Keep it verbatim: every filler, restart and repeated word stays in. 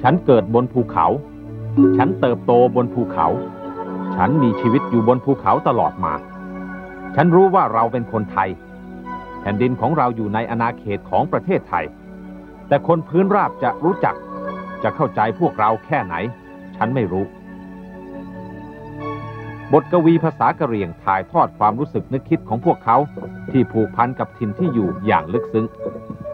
ฉันเกิดบนภูเขาฉันเติบโตบนภูเขาฉันมีชีวิตอยู่บนภูเขาตลอดมาฉันรู้ว่าเราเป็นคนไทยแผ่นดินของเราอยู่ในอาณาเขตของประเทศไทยแต่คนพื้นราบจะรู้จักจะเข้าใจพวกเราแค่ไหนฉันไม่รู้บทกวีภาษากะเหรี่ยงถ่ายทอดความรู้สึกนึกคิดของพวกเขาที่ผูกพันกับถิ่นที่อยู่อย่างลึกซึ้ง